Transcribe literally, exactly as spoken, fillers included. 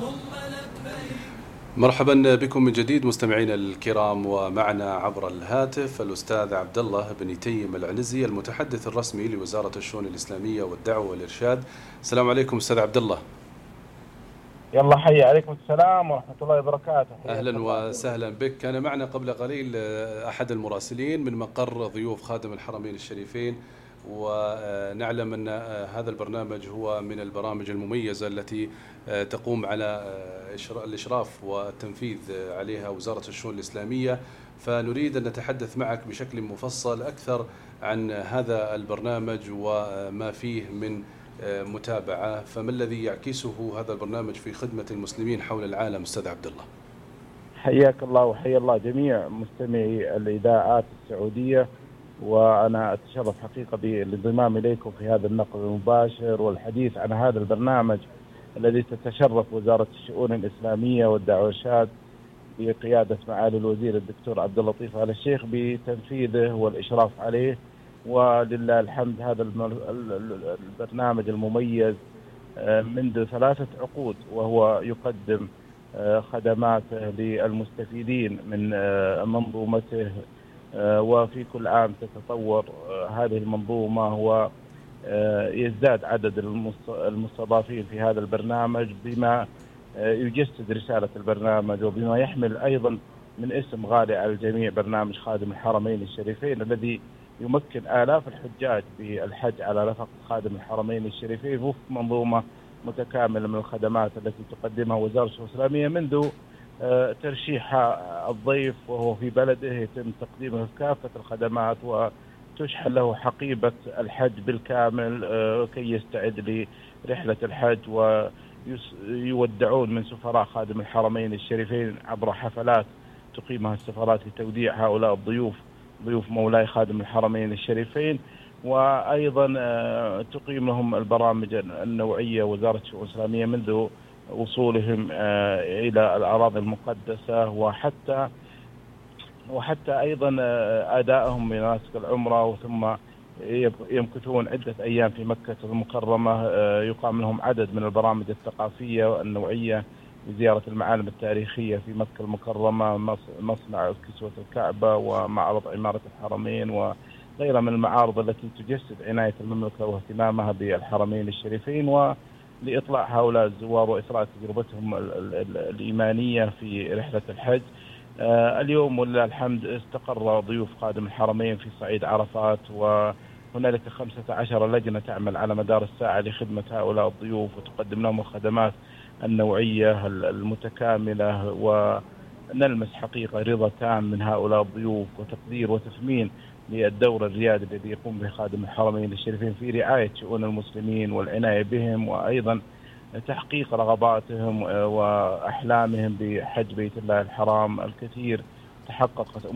مرحبا بكم من جديد مستمعينا الكرام، ومعنا عبر الهاتف الأستاذ عبد الله بن تيم العنزي المتحدث الرسمي لوزارة الشؤون الإسلامية والدعوة والإرشاد. السلام عليكم أستاذ عبد الله. يلا حي عليكم السلام ورحمة الله وبركاته. أهلا وسهلا بك. كان معنا قبل قليل أحد المراسلين من مقر ضيوف خادم الحرمين الشريفين، ونعلم أن هذا البرنامج هو من البرامج المميزة التي تقوم على الإشراف والتنفيذ عليها وزارة الشؤون الإسلامية، فنريد أن نتحدث معك بشكل مفصل أكثر عن هذا البرنامج وما فيه من متابعة. فما الذي يعكسه هذا البرنامج في خدمة المسلمين حول العالم أستاذ عبد الله؟ حياك الله وحيا الله جميع مستمعي الإذاعات السعودية، وأنا أتشرف حقيقة بالانضمام إليكم في هذا النقل المباشر والحديث عن هذا البرنامج الذي تتشرف وزارة الشؤون الإسلامية والدعوة والإرشاد بقيادة معالي الوزير الدكتور عبد اللطيف آل الشيخ بتنفيذه والإشراف عليه. ولله الحمد هذا البرنامج المميز منذ ثلاثة عقود وهو يقدم خدماته للمستفيدين من منظومته، وفي كل عام تتطور هذه المنظومة ويزداد عدد المستضافين في هذا البرنامج بما يجسد رسالة البرنامج وبما يحمل أيضا من اسم غالي على الجميع برنامج خادم الحرمين الشريفين الذي يمكن آلاف الحجاج بالحج على نفقة خادم الحرمين الشريفين وفق منظومة متكاملة من الخدمات التي تقدمها وزارة الشؤون الإسلامية منذ ترشيح الضيف وهو في بلده يتم تقديمه كافة الخدمات وتشحن له حقيبة الحج بالكامل كي يستعد لرحلة الحج، ويودعون من سفراء خادم الحرمين الشريفين عبر حفلات تقيمها السفارات لتوديع هؤلاء الضيوف ضيوف مولاي خادم الحرمين الشريفين، وأيضا تقيم لهم البرامج النوعية وزارة الشؤون الإسلامية منذ وصولهم إلى الأراضي المقدسة، وحتى وحتى أيضا أدائهم مناسك العمرة، ثم يمكثون عدة أيام في مكة المكرمة. يقام لهم عدد من البرامج الثقافية والنوعية لزيارة المعالم التاريخية في مكة المكرمة، مصنع كسوة الكعبة ومعرض عمارة الحرمين وغيرها من المعارض التي تجسد عناية المملكة واهتمامها بالحرمين الشريفين، ولإطلاع هؤلاء الزوار وإثراء تجربتهم الإيمانية في رحلة الحج. اليوم ولله الحمد استقر ضيوف خادم الحرمين في صعيد عرفات، وهنالك خمسة عشر لجنة تعمل على مدار الساعة لخدمة هؤلاء الضيوف وتقدم لهم الخدمات النوعية المتكاملة، ونلمس حقيقة رضا تام من هؤلاء الضيوف وتقدير وتثمين للدور الريادي الذي يقوم به خادم الحرمين الشريفين في رعاية شؤون المسلمين والعناية بهم، وأيضا تحقيق رغباتهم وأحلامهم بحج بيت الله الحرام. الكثير تحققت